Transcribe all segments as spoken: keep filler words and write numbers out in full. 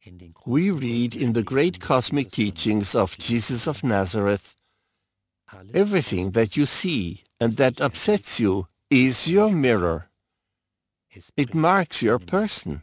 We read in the great cosmic teachings of Jesus of Nazareth, everything that you see and that upsets you is your mirror. It marks your person.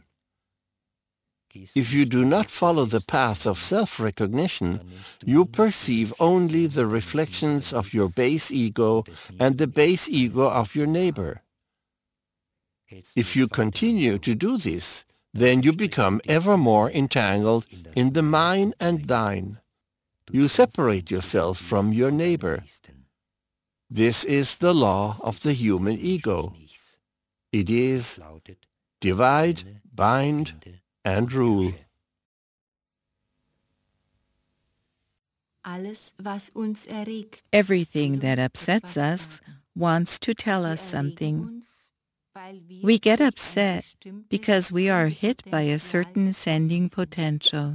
If you do not follow the path of self-recognition, you perceive only the reflections of your base ego and the base ego of your neighbor. If you continue to do this, then you become ever more entangled in the mine and thine. You separate yourself from your neighbor. This is the law of the human ego. It is divide, bind, and rule. Everything that upsets us wants to tell us something. We get upset because we are hit by a certain sending potential.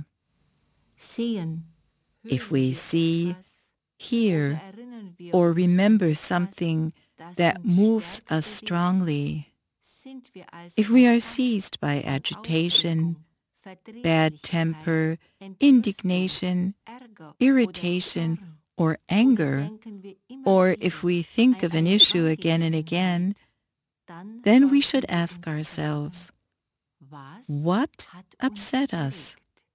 If we see, hear, or remember something that moves us strongly, if we are seized by agitation, bad temper, indignation, irritation, or anger, or if we think of an issue again and again, then we should ask ourselves, what upset us?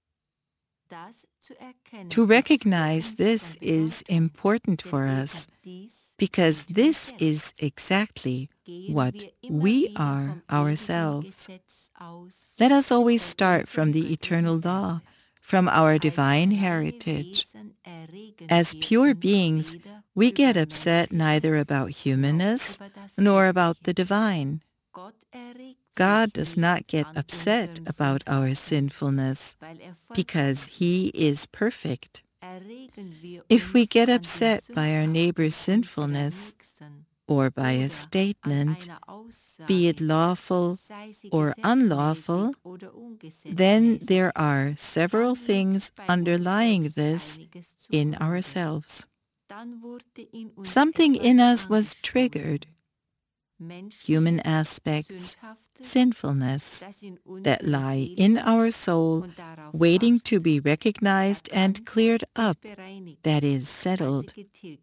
To recognize this is important for us, because this is exactly what we are ourselves. Let us always start from the eternal law, from our divine heritage. As pure beings, we get upset neither about humanness nor about the divine. God does not get upset about our sinfulness because He is perfect. If we get upset by our neighbor's sinfulness, or by a statement, be it lawful or unlawful, then there are several things underlying this in ourselves. Something in us was triggered. Human aspects, sinfulness, that lie in our soul, waiting to be recognized and cleared up, that is, settled.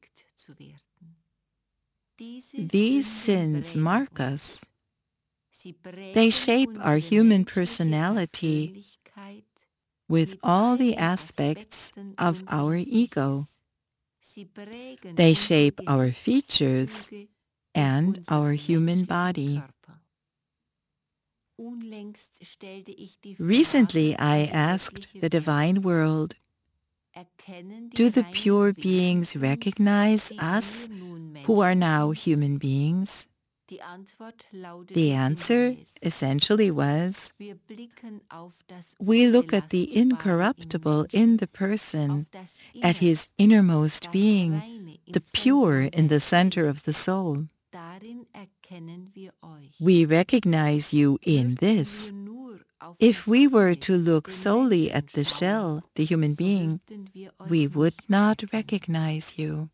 These sins mark us. They shape our human personality with all the aspects of our ego. They shape our features and our human body. Recently, I asked the divine world, do the pure beings recognize us who are now human beings? The answer essentially was, we look at the incorruptible in the person, at his innermost being, the pure in the center of the soul. We recognize you in this. If we were to look solely at the shell, the human being, we would not recognize you.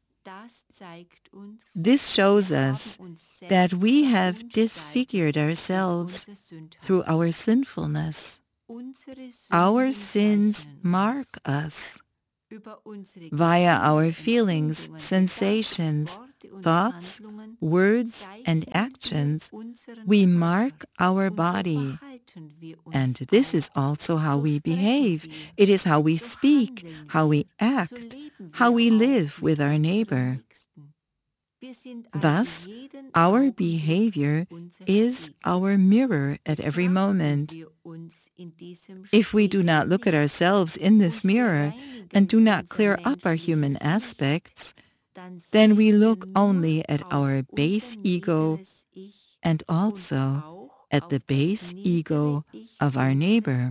This shows us that we have disfigured ourselves through our sinfulness. Our sins mark us. Via our feelings, sensations, thoughts, words, and actions, we mark our body. And this is also how we behave. It is how we speak, how we act, how we live with our neighbor. Thus, our behavior is our mirror at every moment. If we do not look at ourselves in this mirror and do not clear up our human aspects, then we look only at our base ego and also at the base ego of our neighbor.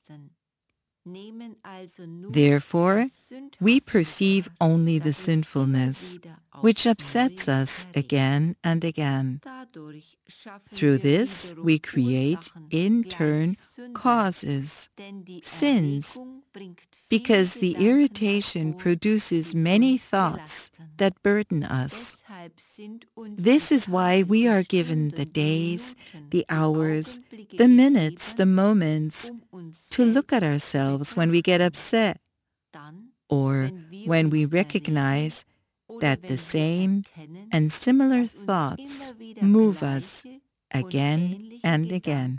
Therefore, we perceive only the sinfulness, which upsets us again and again. Through this, we create, in turn, causes, sins, because the irritation produces many thoughts that burden us. This is why we are given the days, the hours, the minutes, the moments, to look at ourselves when we get upset, or when we recognize that the same and similar thoughts move us again and again.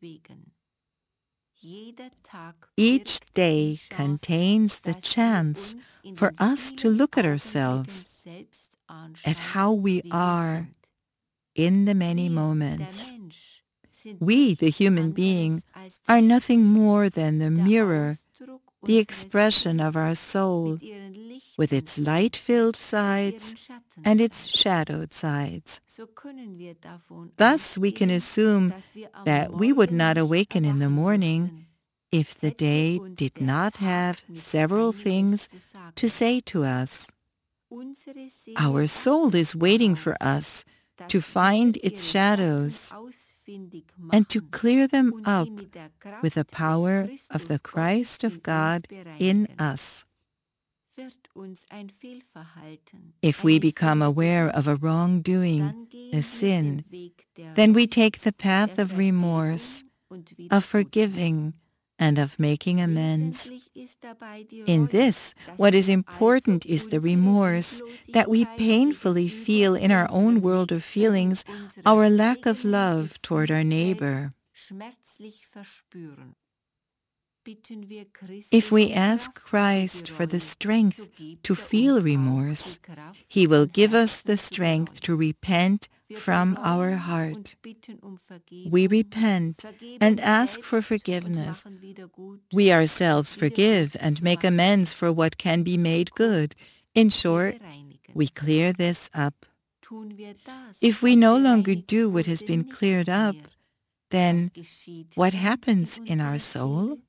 Each day contains the chance for us to look at ourselves, at how we are in the many moments. We, the human being, are nothing more than the mirror, the expression of our soul, with its light-filled sides and its shadowed sides. Thus, we can assume that we would not awaken in the morning if the day did not have several things to say to us. Our soul is waiting for us to find its shadows and to clear them up with the power of the Christ of God in us. If we become aware of a wrongdoing, a sin, then we take the path of remorse, of forgiving, and of making amends. In this, what is important is the remorse that we painfully feel in our own world of feelings, our lack of love toward our neighbor. If we ask Christ for the strength to feel remorse, He will give us the strength to repent from our heart. We repent and ask for forgiveness. We ourselves forgive and make amends for what can be made good. In short, we clear this up. If we no longer do what has been cleared up, then what happens in our soul?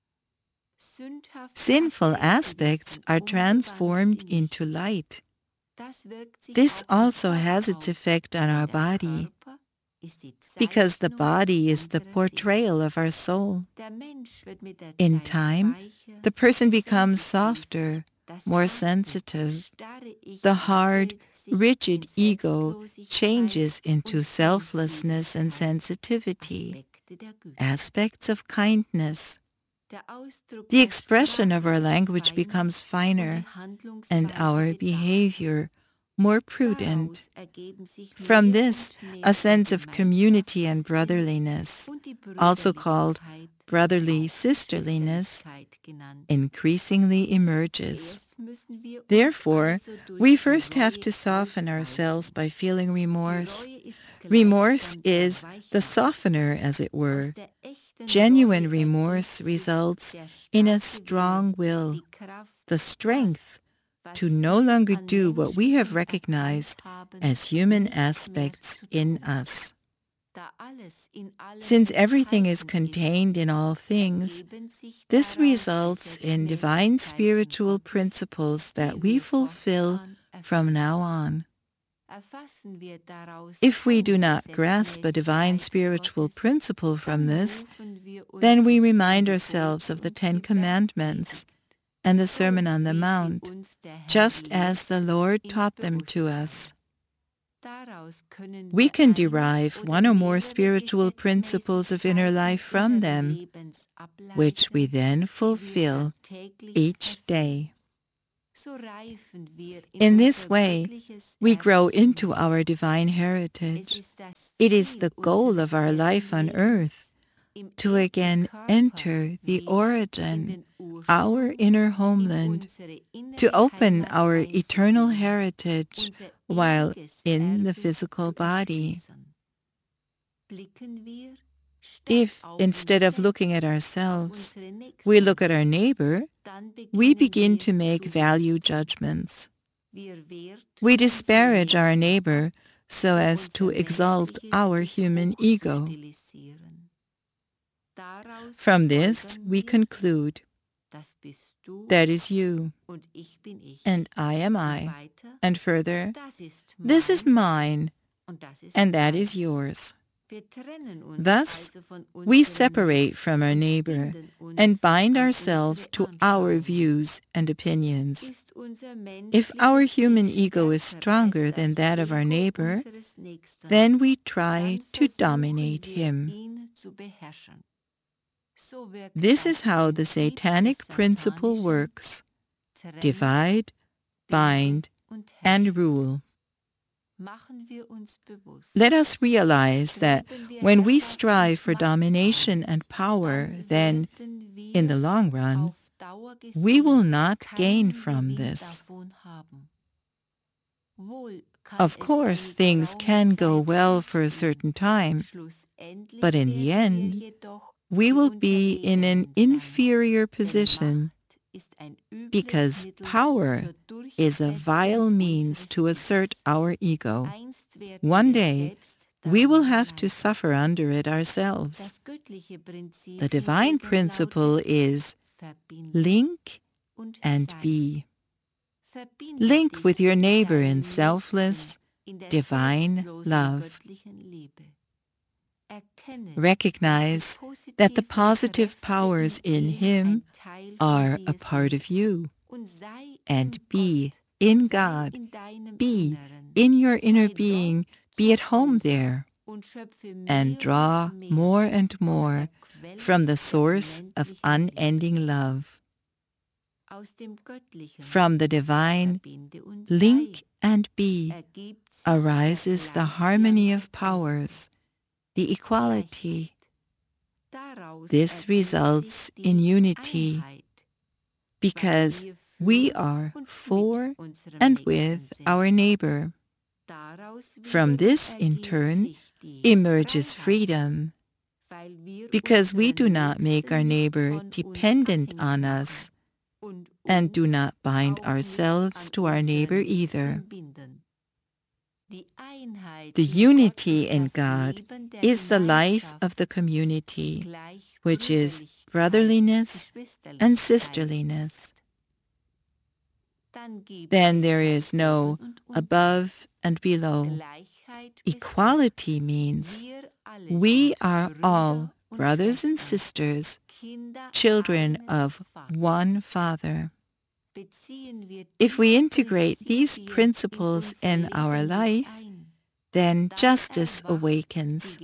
Sinful aspects are transformed into light. This also has its effect on our body, because the body is the portrayal of our soul. In time, the person becomes softer, more sensitive. The hard, rigid ego changes into selflessness and sensitivity, aspects of kindness. The expression of our language becomes finer, and our behavior more prudent. From this, a sense of community and brotherliness, also called brotherly sisterliness, increasingly emerges. Therefore, we first have to soften ourselves by feeling remorse. Remorse is the softener, as it were. Genuine remorse results in a strong will, the strength to no longer do what we have recognized as human aspects in us. Since everything is contained in all things, this results in divine spiritual principles that we fulfill from now on. If we do not grasp a divine spiritual principle from this, then we remind ourselves of the Ten Commandments and the Sermon on the Mount, just as the Lord taught them to us. We can derive one or more spiritual principles of inner life from them, which we then fulfill each day. In this way, we grow into our divine heritage. It is the goal of our life on earth to again enter the origin, our inner homeland, to open our eternal heritage while in the physical body. If, instead of looking at ourselves, we look at our neighbor, we begin to make value judgments. We disparage our neighbor so as to exalt our human ego. From this, we conclude, that is you, and I am I, and further, this is mine, and that is yours. Thus, we separate from our neighbor and bind ourselves to our views and opinions. If our human ego is stronger than that of our neighbor, then we try to dominate him. This is how the satanic principle works: divide, bind, and rule. Let us realize that when we strive for domination and power, then, in the long run, we will not gain from this. Of course, things can go well for a certain time, but in the end, we will be in an inferior position, because power is a vile means to assert our ego. One day, we will have to suffer under it ourselves. The divine principle is link and be. Link with your neighbor in selfless, divine love. Recognize that the positive powers in him are a part of you, and be in God, be in your inner being, be at home there, and draw more and more from the source of unending love. From the divine link and be arises the harmony of powers, the equality. This results in unity, because we are for and with our neighbor. From this, in turn, emerges freedom, because we do not make our neighbor dependent on us, and do not bind ourselves to our neighbor either. The unity in God is the life of the community, which is brotherliness and sisterliness. Then there is no above and below. Equality means we are all brothers and sisters, children of one Father. If we integrate these principles in our life, then justice awakens.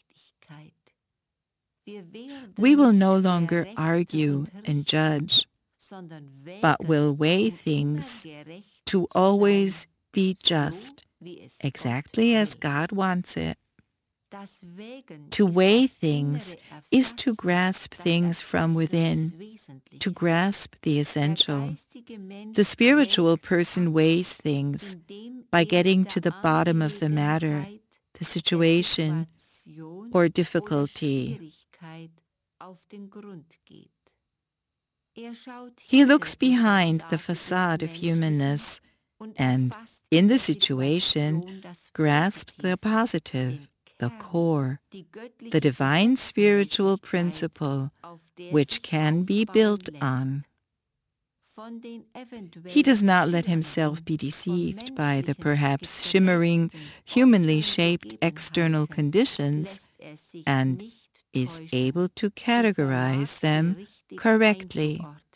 We will no longer argue and judge, but will weigh things to always be just, exactly as God wants it. To weigh things is to grasp things from within, to grasp the essential. The spiritual person weighs things by getting to the bottom of the matter, the situation, or difficulty. He looks behind the facade of humanness and, in the situation, grasps the positive, the core, the divine spiritual principle which can be built on. He does not let himself be deceived by the perhaps shimmering, humanly shaped external conditions, and is able to categorize them correctly.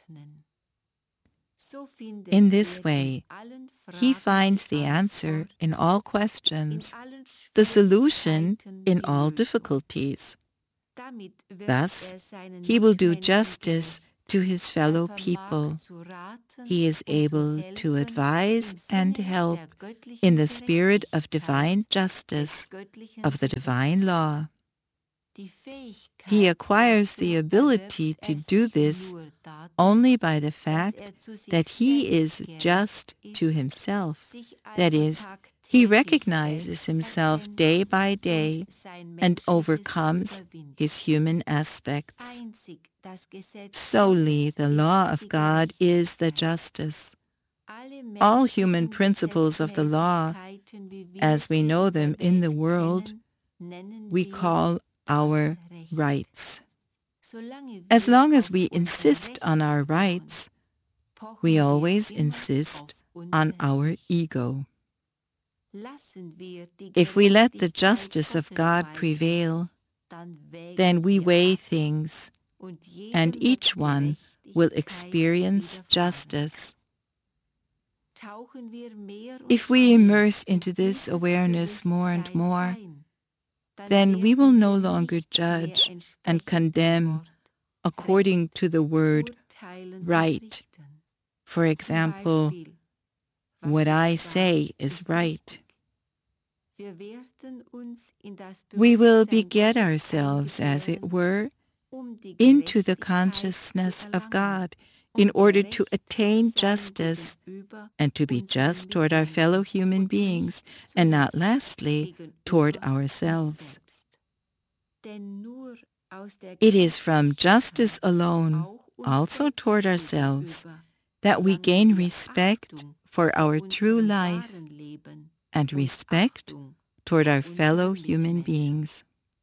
In this way, he finds the answer in all questions, the solution in all difficulties. Thus, he will do justice to his fellow people. He is able to advise and help in the spirit of divine justice, of the divine law. He acquires the ability to do this only by the fact that he is just to himself. That is, he recognizes himself day by day and overcomes his human aspects. Solely the law of God is the justice. All human principles of the law, as we know them in the world, we call our rights. As long as we insist on our rights, we always insist on our ego. If we let the justice of God prevail, then we weigh things, and each one will experience justice. If we immerse into this awareness more and more, then we will no longer judge and condemn according to the word right. For example, what I say is right. We will beget ourselves, as it were, into the consciousness of God in order to attain justice and to be just toward our fellow human beings, and not lastly, toward ourselves. It is from justice alone, also toward ourselves, that we gain respect for our true life and respect toward our fellow human beings.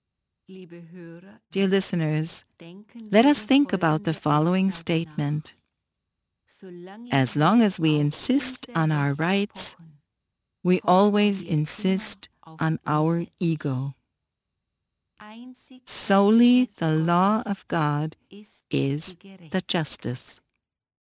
Dear listeners, let us think about the following statement. As long as we insist on our rights, we always insist on our ego. Solely the law of God is the justice.